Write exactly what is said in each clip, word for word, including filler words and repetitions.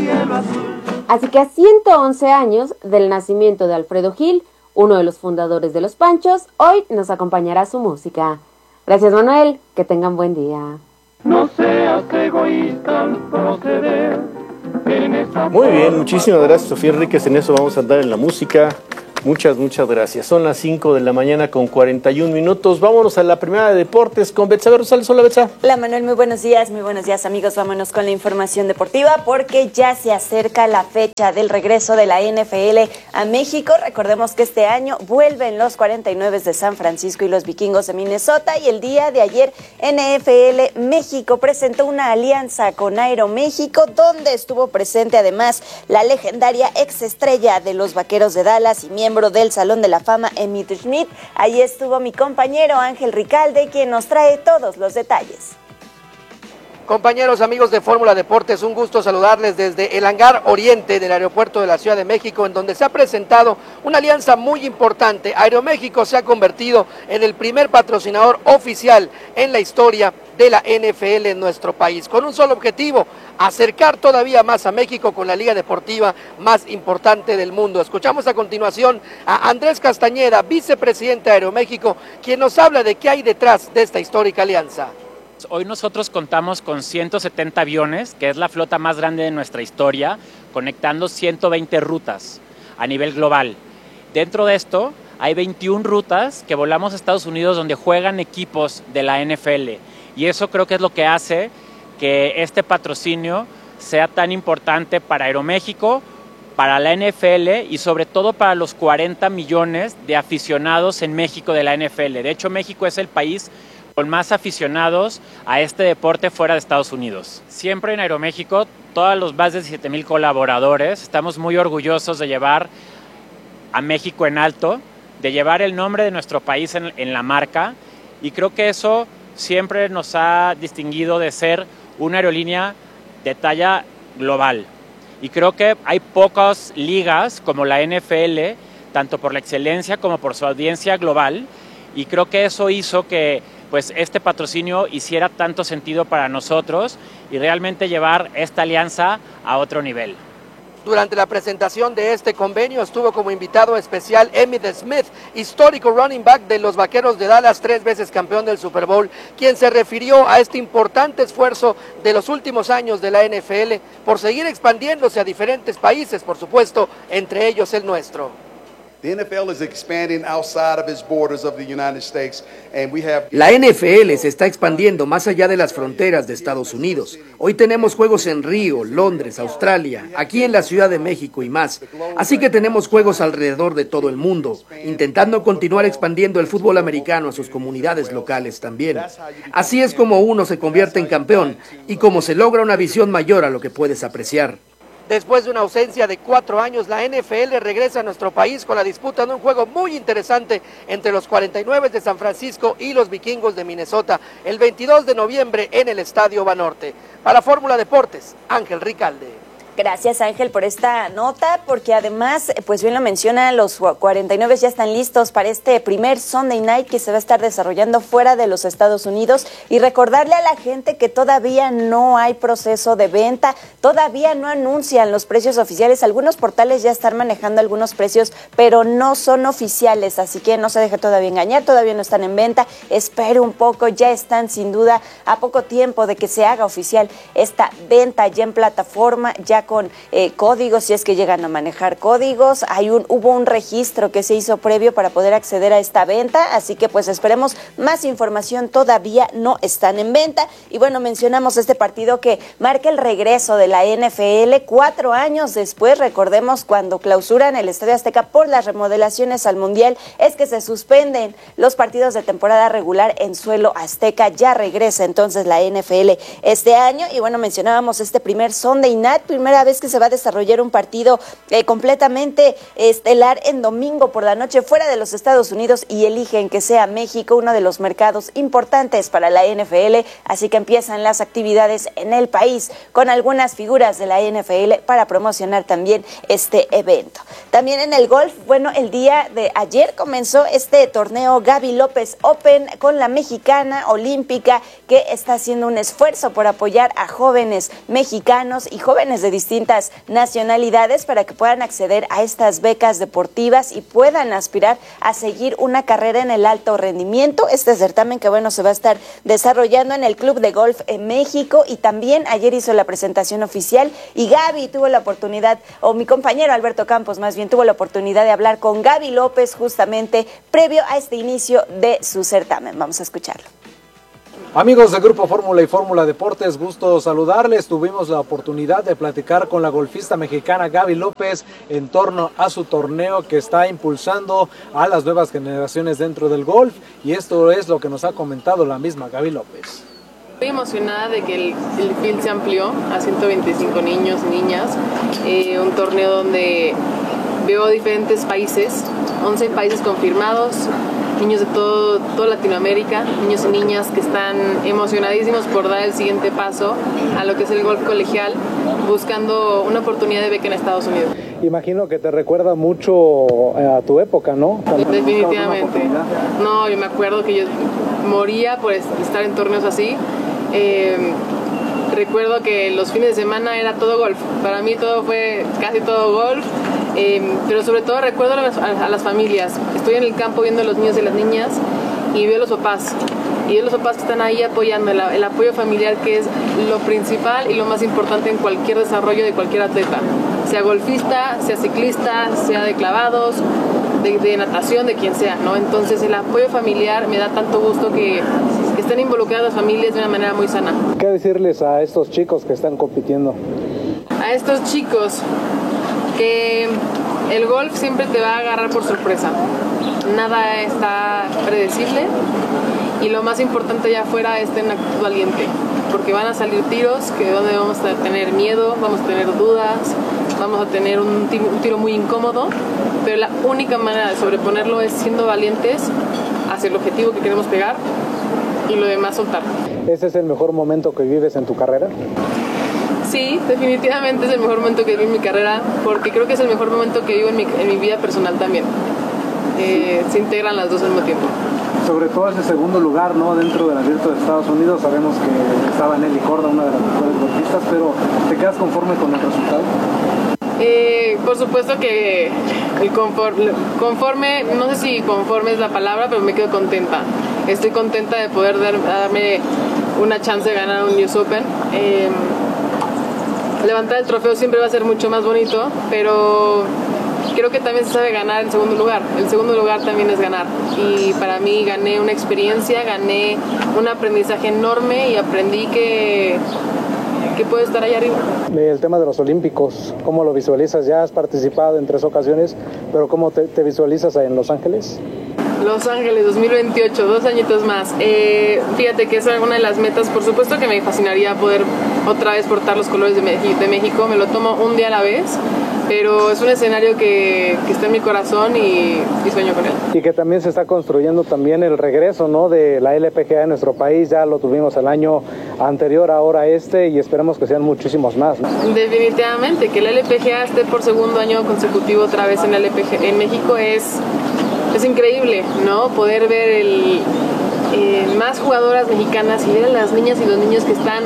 cielo azul. Así que a ciento once años del nacimiento de Alfredo Gil, uno de los fundadores de Los Panchos, hoy nos acompañará su música. Gracias, Manuel, que tengan buen día. No seas egoísta al proceder. Muy bien, muchísimas gracias, Sofía Enríquez. En eso vamos a andar en la música. Muchas, muchas gracias. Son las cinco de la mañana con cuarenta y un minutos. Vámonos a la primera de deportes con Betsabe Rosales. Hola, Betsa. Hola, Manuel. Muy buenos días. Muy buenos días, amigos. Vámonos con la información deportiva porque ya se acerca la fecha del regreso de la N F L a México. Recordemos que este año vuelven los cuarenta y nueve de San Francisco y los Vikingos de Minnesota. Y el día de ayer, N F L México presentó una alianza con Aeroméxico, donde estuvo presente además la legendaria exestrella de los Vaqueros de Dallas y miembro del Salón de la Fama, Emmitt Smith. Ahí estuvo mi compañero Ángel Ricalde, quien nos trae todos los detalles. Compañeros, amigos de Fórmula Deportes, un gusto saludarles desde el hangar oriente del aeropuerto de la Ciudad de México, en donde se ha presentado una alianza muy importante. Aeroméxico se ha convertido en el primer patrocinador oficial en la historia de la N F L en nuestro país, con un solo objetivo: acercar todavía más a México con la liga deportiva más importante del mundo. Escuchamos a continuación a Andrés Castañeda, vicepresidente de Aeroméxico, quien nos habla de qué hay detrás de esta histórica alianza. Hoy nosotros contamos con ciento setenta aviones, que es la flota más grande de nuestra historia, conectando ciento veinte rutas a nivel global. Dentro de esto hay veintiuna rutas que volamos a Estados Unidos, donde juegan equipos de la N F L. Y eso creo que es lo que hace que este patrocinio sea tan importante para Aeroméxico, para la N F L y sobre todo para los cuarenta millones de aficionados en México de la N F L. De hecho, México es el país con más aficionados a este deporte fuera de Estados Unidos. Siempre en Aeroméxico, todos los más de siete mil colaboradores, estamos muy orgullosos de llevar a México en alto, de llevar el nombre de nuestro país en, en la marca, y creo que eso siempre nos ha distinguido de ser una aerolínea de talla global. Y creo que hay pocas ligas como la N F L, tanto por la excelencia como por su audiencia global, y creo que eso hizo que pues este patrocinio hiciera tanto sentido para nosotros y realmente llevar esta alianza a otro nivel. Durante la presentación de este convenio estuvo como invitado especial Emmitt Smith, histórico running back de los Vaqueros de Dallas, tres veces campeón del Super Bowl, quien se refirió a este importante esfuerzo de los últimos años de la N F L por seguir expandiéndose a diferentes países, por supuesto, entre ellos el nuestro. La N F L se está expandiendo más allá de las fronteras de Estados Unidos. Hoy tenemos juegos en Río, Londres, Australia, aquí en la Ciudad de México y más. Así que tenemos juegos alrededor de todo el mundo, intentando continuar expandiendo el fútbol americano a sus comunidades locales también. Así es como uno se convierte en campeón y como se logra una visión mayor a lo que puedes apreciar. Después de una ausencia de cuatro años, la N F L regresa a nuestro país con la disputa de un juego muy interesante entre los cuarenta y nueve de San Francisco y los Vikingos de Minnesota, el veintidós de noviembre en el Estadio Banorte. Para Fórmula Deportes, Ángel Ricalde. Gracias, Ángel, por esta nota, porque además, pues bien lo menciona, los cuarenta y nueve ya están listos para este primer Sunday Night que se va a estar desarrollando fuera de los Estados Unidos, y recordarle a la gente que todavía no hay proceso de venta, todavía no anuncian los precios oficiales. Algunos portales ya están manejando algunos precios, pero no son oficiales, así que no se deje todavía engañar, todavía no están en venta, espere un poco, ya están sin duda a poco tiempo de que se haga oficial esta venta ya en plataforma, ya con eh, códigos, si es que llegan a manejar códigos. Hay un, hubo un registro que se hizo previo para poder acceder a esta venta, así que pues esperemos más información, todavía no están en venta. Y bueno, mencionamos este partido que marca el regreso de la N F L cuatro años después. Recordemos cuando clausuran el Estadio Azteca por las remodelaciones al Mundial, es que se suspenden los partidos de temporada regular en suelo azteca. Ya regresa entonces la N F L este año, y bueno, mencionábamos este primer Sunday Night, primera vez que se va a desarrollar un partido eh, completamente estelar en domingo por la noche fuera de los Estados Unidos, y eligen que sea México, uno de los mercados importantes para la N F L, así que empiezan las actividades en el país con algunas figuras de la N F L para promocionar también este evento. También en el golf, bueno, el día de ayer comenzó este torneo Gaby López Open con la mexicana olímpica, que está haciendo un esfuerzo por apoyar a jóvenes mexicanos y jóvenes de distintas nacionalidades para que puedan acceder a estas becas deportivas y puedan aspirar a seguir una carrera en el alto rendimiento. Este certamen que bueno se va a estar desarrollando en el Club de Golf en México, y también ayer hizo la presentación oficial y Gaby tuvo la oportunidad, o mi compañero Alberto Campos más bien, tuvo la oportunidad de hablar con Gaby López justamente previo a este inicio de su certamen. Vamos a escucharlo. Amigos de Grupo Fórmula y Fórmula Deportes, gusto saludarles. Tuvimos la oportunidad de platicar con la golfista mexicana Gaby López en torno a su torneo que está impulsando a las nuevas generaciones dentro del golf, y esto es lo que nos ha comentado la misma Gaby López. Estoy emocionada de que el, el field se amplió a ciento veinticinco niños y niñas, eh, un torneo donde veo diferentes países, once países confirmados, niños de todo, toda Latinoamérica, niños y niñas que están emocionadísimos por dar el siguiente paso a lo que es el golf colegial, buscando una oportunidad de beca en Estados Unidos. Imagino que te recuerda mucho a tu época, ¿no? Definitivamente. No, yo me acuerdo que yo moría por estar en torneos así. Eh, recuerdo que los fines de semana era todo golf. Para mí todo fue casi todo golf. Eh, pero sobre todo recuerdo a las, a las familias. Estoy en el campo viendo a los niños y las niñas y veo a los papás. Y veo a los papás que están ahí apoyando, el, el apoyo familiar, que es lo principal y lo más importante en cualquier desarrollo de cualquier atleta. Sea golfista, sea ciclista, sea de clavados, de, de natación, de quien sea, ¿no? Entonces el apoyo familiar me da tanto gusto que, que estén involucradas las familias de una manera muy sana. ¿Qué decirles a estos chicos que están compitiendo? A estos chicos que el golf siempre te va a agarrar por sorpresa. Nada está predecible y lo más importante allá afuera es tener una actitud valiente, porque van a salir tiros que donde vamos a tener miedo, vamos a tener dudas, vamos a tener un tiro, un tiro muy incómodo, pero la única manera de sobreponerlo es siendo valientes hacia el objetivo que queremos pegar y lo demás soltar. ¿Ese es el mejor momento que vives en tu carrera? Sí, definitivamente es el mejor momento que vivo en mi carrera, porque creo que es el mejor momento que vivo en mi, en mi vida personal también. Eh, se integran las dos al mismo tiempo. Sobre todo ese segundo lugar, ¿no? Dentro del Abierto de Estados Unidos, sabemos que estaba Nelly Corda, una de las mejores golfistas, pero ¿te quedas conforme con el resultado? Eh, por supuesto que el conforme, conforme, no sé si conforme es la palabra, pero me quedo contenta. Estoy contenta de poder dar, darme una chance de ganar un U S Open. Eh, levantar el trofeo siempre va a ser mucho más bonito, pero creo que también se sabe ganar el segundo lugar. El segundo lugar también es ganar. Y para mí gané una experiencia, gané un aprendizaje enorme y aprendí que, que puedo estar allá arriba. El tema de los Olímpicos, ¿cómo lo visualizas? Ya has participado en tres ocasiones, pero ¿cómo te, te visualizas en Los Ángeles? Los Ángeles dos mil veintiocho, dos añitos más. Eh, fíjate que esa es una de las metas. Por supuesto que me fascinaría poder otra vez portar los colores de, México, de México. Me lo tomo un día a la vez, pero es un escenario que, que está en mi corazón y, y sueño con él. Y que también se está construyendo también el regreso, ¿no?, de la L P G A en nuestro país. Ya lo tuvimos el año anterior, ahora este, y esperemos que sean muchísimos más, ¿no? Definitivamente, que la L P G A esté por segundo año consecutivo otra vez en la L P G A en México es... Es increíble, ¿no? Poder ver el, eh, más jugadoras mexicanas y ver a las niñas y los niños que están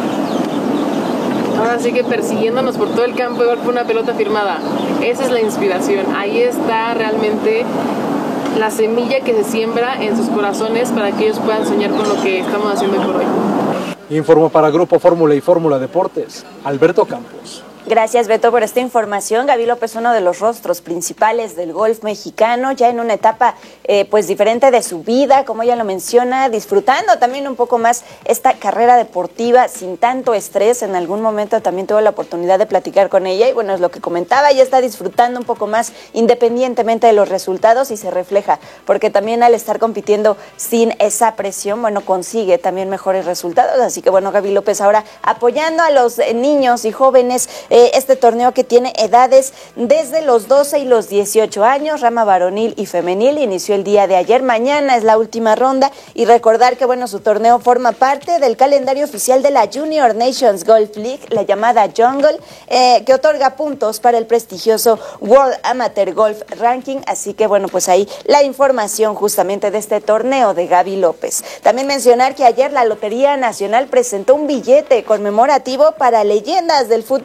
ahora sí que persiguiéndonos por todo el campo de golf por una pelota firmada. Esa es la inspiración. Ahí está realmente la semilla que se siembra en sus corazones para que ellos puedan soñar con lo que estamos haciendo hoy por hoy. Informo para Grupo Fórmula y Fórmula Deportes, Alberto Campos. Gracias, Beto, por esta información. Gaby López, uno de los rostros principales del golf mexicano, ya en una etapa eh, pues diferente de su vida, como ella lo menciona, disfrutando también un poco más esta carrera deportiva sin tanto estrés. En algún momento también tuve la oportunidad de platicar con ella y bueno, es lo que comentaba, ella está disfrutando un poco más independientemente de los resultados y se refleja, porque también al estar compitiendo sin esa presión, bueno, consigue también mejores resultados. Así que bueno, Gaby López ahora apoyando a los eh, niños y jóvenes. Este torneo que tiene edades desde los doce y los dieciocho años, rama varonil y femenil, inició el día de ayer. Mañana es la última ronda y recordar que bueno, su torneo forma parte del calendario oficial de la Junior Nations Golf League, la llamada Jungle, eh, que otorga puntos para el prestigioso World Amateur Golf Ranking. Así que bueno, pues ahí la información justamente de este torneo de Gaby López. También mencionar que ayer la Lotería Nacional presentó un billete conmemorativo para leyendas del fútbol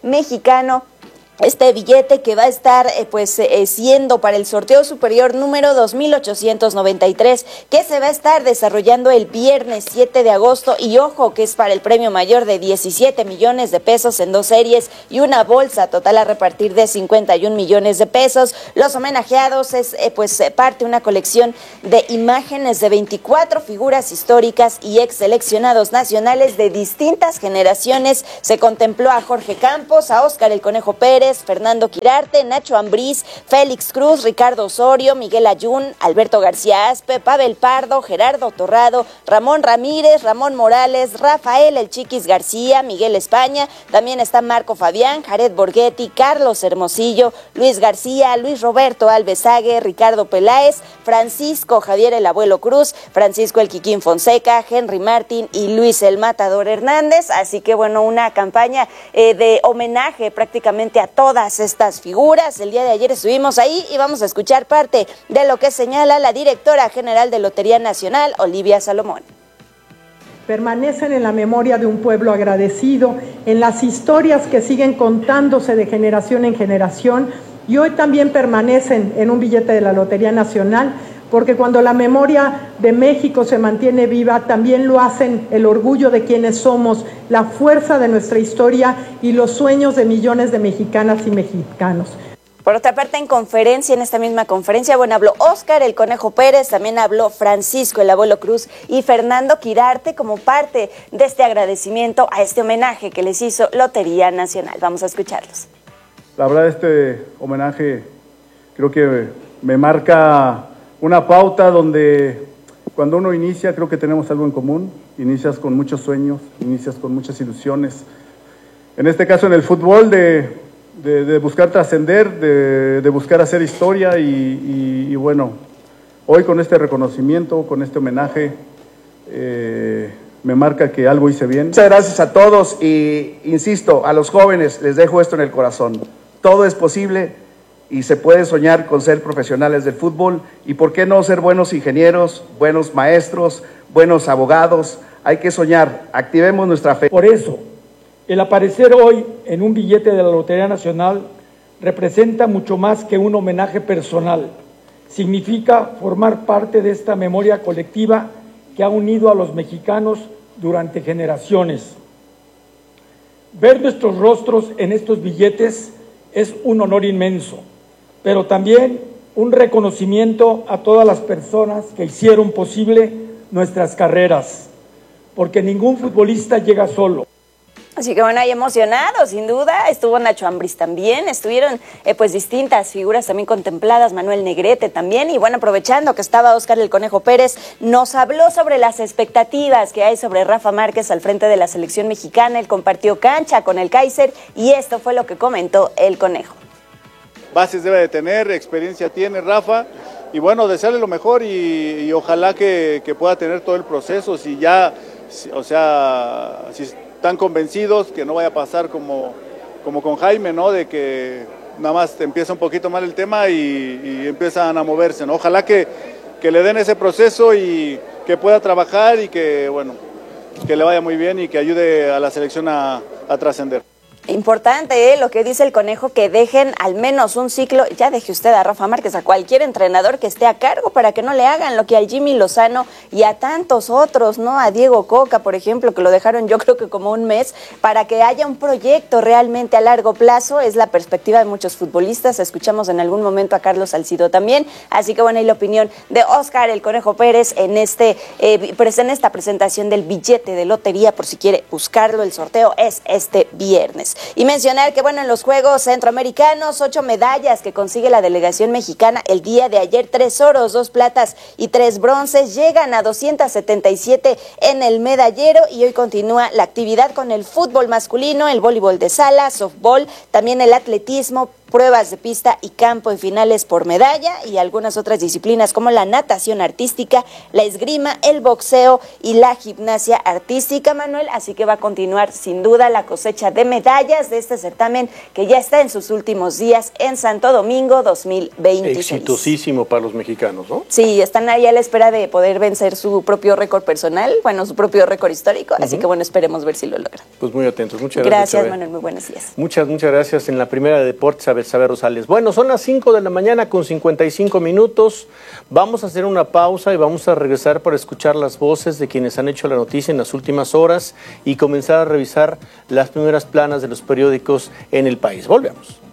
mexicano. Este billete que va a estar eh, pues eh, siendo para el sorteo superior número dos mil ochocientos noventa y tres, que se va a estar desarrollando el viernes siete de agosto, y ojo que es para el premio mayor de diecisiete millones de pesos en dos series y una bolsa total a repartir de cincuenta y un millones de pesos. Los homenajeados es eh, pues eh, parte de una colección de imágenes de veinticuatro figuras históricas y ex seleccionados nacionales de distintas generaciones. Se contempló a Jorge Campos, a Óscar el Conejo Pérez, Fernando Quirarte, Nacho Ambriz, Félix Cruz, Ricardo Osorio, Miguel Ayun, Alberto García Aspe, Pavel Pardo, Gerardo Torrado, Ramón Ramírez, Ramón Morales, Rafael El Chiquis García, Miguel España, también está Marco Fabián, Jared Borghetti, Carlos Hermosillo, Luis García, Luis Roberto Alvesague, Ricardo Peláez, Francisco Javier el Abuelo Cruz, Francisco el Quiquín Fonseca, Henry Martín y Luis el Matador Hernández. Así que bueno, una campaña eh, de homenaje prácticamente a todas estas figuras. El día de ayer estuvimos ahí y vamos a escuchar parte de lo que señala la directora general de Lotería Nacional, Olivia Salomón. Permanecen en la memoria de un pueblo agradecido, en las historias que siguen contándose de generación en generación, y hoy también permanecen en un billete de la Lotería Nacional, porque cuando la memoria de México se mantiene viva, también lo hacen el orgullo de quienes somos, la fuerza de nuestra historia y los sueños de millones de mexicanas y mexicanos. Por otra parte, en conferencia, en esta misma conferencia, bueno, habló Óscar el Conejo Pérez, también habló Francisco el Abuelo Cruz y Fernando Quirarte como parte de este agradecimiento a este homenaje que les hizo Lotería Nacional. Vamos a escucharlos. La verdad, este homenaje creo que me marca una pauta donde cuando uno inicia creo que tenemos algo en común. Inicias con muchos sueños, inicias con muchas ilusiones. En este caso en el fútbol de, de, de buscar trascender, de, de buscar hacer historia y, y, y bueno, hoy con este reconocimiento, con este homenaje, eh, me marca que algo hice bien. Muchas gracias a todos y insisto, a los jóvenes les dejo esto en el corazón. Todo es posible y se puede soñar con ser profesionales del fútbol y por qué no ser buenos ingenieros, buenos maestros, buenos abogados. Hay que soñar, activemos nuestra fe. Por eso, el aparecer hoy en un billete de la Lotería Nacional representa mucho más que un homenaje personal. Significa formar parte de esta memoria colectiva que ha unido a los mexicanos durante generaciones. Ver nuestros rostros en estos billetes es un honor inmenso, pero también un reconocimiento a todas las personas que hicieron posible nuestras carreras, porque ningún futbolista llega solo. Así que bueno, hay emocionados, sin duda. Estuvo Nacho Ambriz también, estuvieron eh, pues distintas figuras también contempladas, Manuel Negrete también, y bueno, aprovechando que estaba Óscar el Conejo Pérez, nos habló sobre las expectativas que hay sobre Rafa Márquez al frente de la selección mexicana. Él compartió cancha con el Kaiser y esto fue lo que comentó el Conejo. Bases debe de tener, experiencia tiene Rafa, y bueno, desearle lo mejor y, y ojalá que, que pueda tener todo el proceso, si ya, si, o sea, si están convencidos que no vaya a pasar como, como con Jaime, ¿no? De que nada más te empieza un poquito mal el tema y, y empiezan a moverse, ¿no? Ojalá que, que le den ese proceso y que pueda trabajar y que, bueno, que le vaya muy bien y que ayude a la selección a, a trascender. Importante, ¿eh? Lo que dice el Conejo, que dejen al menos un ciclo, ya deje usted a Rafa Márquez, a cualquier entrenador que esté a cargo para que no le hagan lo que al Jimmy Lozano y a tantos otros, ¿no? A Diego Coca, por ejemplo, que lo dejaron yo creo que como un mes, para que haya un proyecto realmente a largo plazo. Es la perspectiva de muchos futbolistas. Escuchamos en algún momento a Carlos Salcido también, así que bueno, y la opinión de Óscar el Conejo Pérez en este eh, pues en esta presentación del billete de lotería, por si quiere buscarlo. El sorteo es este viernes. Y mencionar que, bueno, en los Juegos Centroamericanos, ocho medallas que consigue la delegación mexicana el día de ayer, tres oros, dos platas y tres bronces, llegan a doscientos setenta y siete en el medallero, y hoy continúa la actividad con el fútbol masculino, el voleibol de sala, softball, también el atletismo, pruebas de pista y campo en finales por medalla, y algunas otras disciplinas como la natación artística, la esgrima, el boxeo y la gimnasia artística, Manuel. Así que va a continuar sin duda la cosecha de medallas de este certamen que ya está en sus últimos días en Santo Domingo dos mil veintiséis. Exitosísimo para los mexicanos, ¿no? Sí, están ahí a la espera de poder vencer su propio récord personal, bueno, su propio récord histórico, uh-huh. Así que bueno, esperemos ver si lo logran. Pues muy atentos, muchas gracias. Gracias, Manuel, muy buenos días. Muchas, muchas gracias. En la primera de Deportes, a Betsabe Rosales. Bueno, son las cinco de la mañana con cincuenta y cinco minutos. Vamos a hacer una pausa y vamos a regresar para escuchar las voces de quienes han hecho la noticia en las últimas horas y comenzar a revisar las primeras planas de los periódicos en el país. Volvemos.